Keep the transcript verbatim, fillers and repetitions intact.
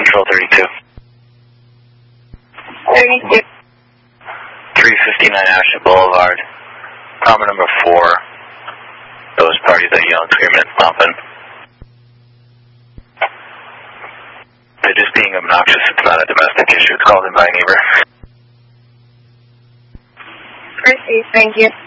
Control thirty-two. thirty-two. three fifty-nine Ashton Boulevard. Comment number four. Those parties that yell and screaming and stomping. They're just being obnoxious. It's not a domestic issue. It's called in by a neighbor. Thank you.